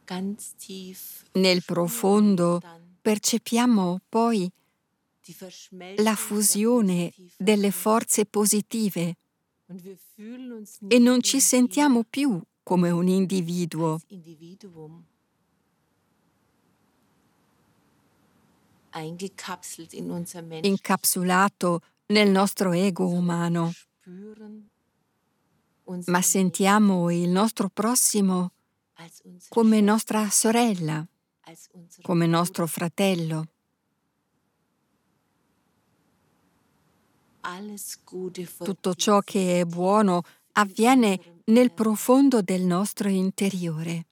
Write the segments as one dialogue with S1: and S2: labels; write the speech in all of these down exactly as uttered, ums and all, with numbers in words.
S1: Ganz tief
S2: Nel
S1: spüren
S2: profondo
S1: dann
S2: percepiamo poi
S1: die
S2: la
S1: Verschmelzung der
S2: fusione
S1: positiven
S2: delle
S1: Kräfte.
S2: forze positive
S1: Und wir fühlen uns
S2: e
S1: nicht
S2: non ci
S1: mehr
S2: sentiamo
S1: hier
S2: più come un individuo
S1: als Individuum, eingekapselt in unser Menschlichkeit,
S2: incapsulato nel nostro ego
S1: sondern wir
S2: umano,
S1: spüren
S2: ma
S1: unseren
S2: sentiamo
S1: Nächsten
S2: il nostro prossimo
S1: als unsere
S2: come
S1: Schwester,
S2: nostra sorella,
S1: als unseren
S2: come nostro
S1: Bruder.
S2: fratello.
S1: Alles Gute
S2: Tutto ciò
S1: vollzieht sich
S2: che è
S1: tief
S2: buono
S1: in
S2: avviene
S1: unserem
S2: nel
S1: Inneren.
S2: profondo del nostro interiore.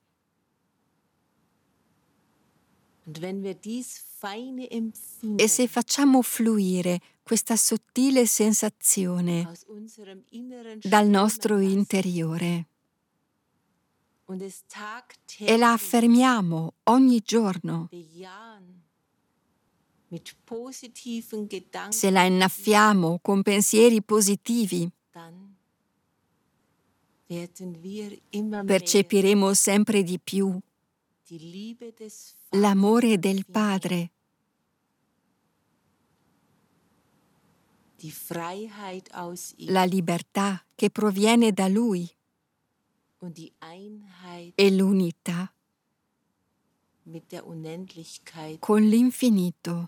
S1: Und wenn wir dies feine Empfinden
S2: E se facciamo fluire questa sottile sensazione
S1: aus unserem Inneren
S2: dal
S1: strömen
S2: nostro
S1: lassen
S2: interiore
S1: und es
S2: e la
S1: tagtäglich
S2: affermiamo ogni giorno,
S1: bejahen, mit positiven Gedanken,
S2: se la innaffiamo con pensieri positivi,
S1: dann werden wir immer mehr
S2: percepiremo sempre di più
S1: die Liebe des Vaters
S2: l'amore del
S1: empfinden,
S2: Padre,
S1: die Freiheit aus ihm
S2: la libertà che proviene da Lui
S1: und die Einheit
S2: e l'unità
S1: mit der Unendlichkeit.
S2: con l'infinito.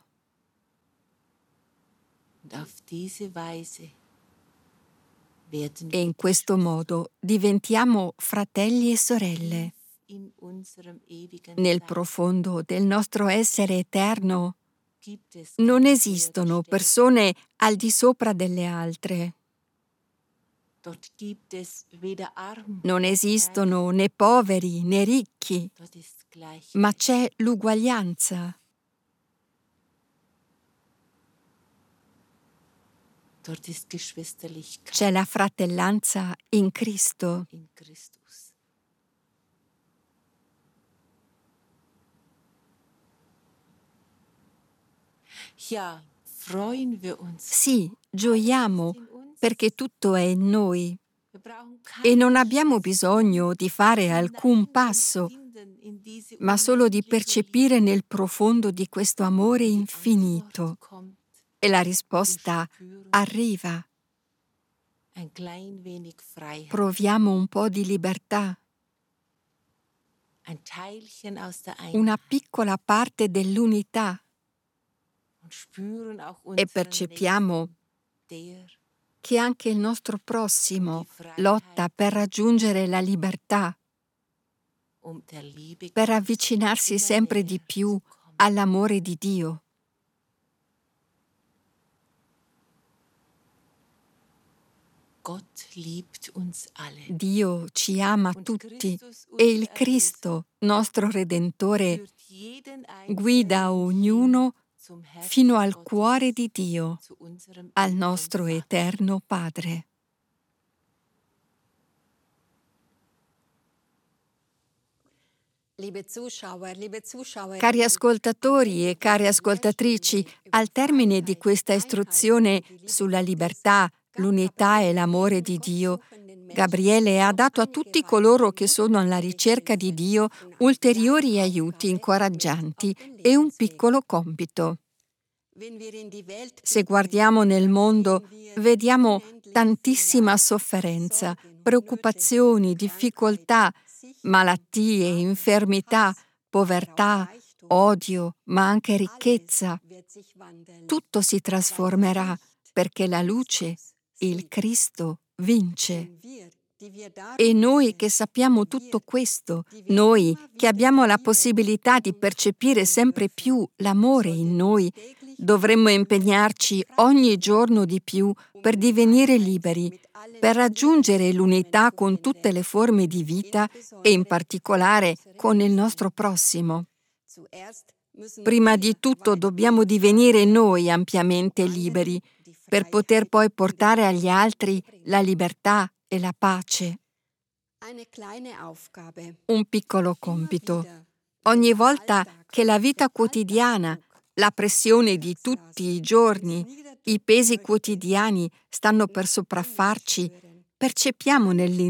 S1: Und auf diese Weise werden
S2: E
S1: wir
S2: in questo modo diventiamo fratelli e sorelle.
S1: in unserem ewigen
S2: Nel
S1: Sein
S2: profondo del nostro essere eterno
S1: gibt es
S2: non
S1: keine
S2: esistono
S1: Höhergestellten.
S2: persone al di sopra delle altre,
S1: Dort gibt es weder arm
S2: non
S1: noch
S2: esistono
S1: reich.
S2: né poveri né ricchi,
S1: Dort ist Gleichheit.
S2: ma c'è l'uguaglianza,
S1: Dort ist Geschwisterlichkeit
S2: c'è la fratellanza in Cristo.
S1: in Christus. Ja, freuen wir uns.
S2: Sì, gioiamo
S1: in uns.
S2: perché tutto è in noi
S1: Wir brauchen
S2: e non
S1: keinen
S2: abbiamo
S1: Schritt
S2: bisogno di fare alcun passo,
S1: hineinempfinden in diese
S2: ma solo di
S1: unendliche
S2: percepire
S1: Liebe.
S2: nel profondo di questo amore
S1: Die
S2: infinito.
S1: Antwort kommt.
S2: E la
S1: Wir
S2: risposta
S1: spüren
S2: arriva.
S1: ein klein wenig Freiheit.
S2: Proviamo un po' di libertà,
S1: Ein Teilchen aus der
S2: una
S1: Einheit.
S2: piccola parte dell'unità,
S1: Und spüren auch
S2: e
S1: unseren
S2: percepiamo
S1: Nächsten, der
S2: che anche il nostro prossimo lotta per raggiungere la libertà,
S1: um der Liebe
S2: per
S1: Gottes
S2: avvicinarsi
S1: immer
S2: sempre di
S1: näher
S2: più
S1: zu kommen.
S2: all'amore di Dio.
S1: Gott liebt uns alle.
S2: Dio ci ama
S1: Und
S2: tutti
S1: Christus,
S2: e
S1: unser
S2: il Cristo, nostro Redentore,
S1: führt jeden
S2: guida
S1: Einzelnen
S2: ognuno
S1: zum Herzen
S2: fino al
S1: Gottes,
S2: cuore di Dio,
S1: zu unserem
S2: al
S1: ewigen
S2: nostro
S1: Vater.
S2: eterno Padre. Cari ascoltatori e care ascoltatrici, al termine di questa istruzione sulla libertà, l'unità e l'amore di Dio, Gabriele ha dato a tutti coloro che sono alla ricerca di Dio ulteriori aiuti incoraggianti e un piccolo compito. Se guardiamo nel mondo, vediamo tantissima sofferenza, preoccupazioni, difficoltà, malattie, infermità, povertà, odio, ma anche ricchezza. Tutto si trasformerà perché la luce, il Cristo, vince. E noi che sappiamo tutto questo, noi che abbiamo la possibilità di percepire sempre più l'amore in noi, dovremmo impegnarci ogni giorno di più per divenire liberi, per raggiungere l'unità con tutte le forme di vita e in particolare con il nostro prossimo. Prima di tutto dobbiamo divenire noi ampiamente liberi, per poter poi portare agli altri la libertà e la pace. Un piccolo compito. Ogni volta che la vita quotidiana, la pressione di tutti i giorni, i pesi quotidiani stanno per sopraffarci, percepiamo nell'interno